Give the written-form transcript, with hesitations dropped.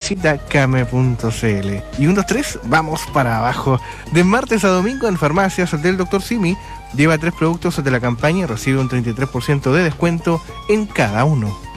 visita kame.cl. Y 1, 2, 3, vamos para abajo. De martes a domingo en farmacias del Dr. Simi, lleva 3 productos de la campaña y recibe un 33% de descuento en cada uno.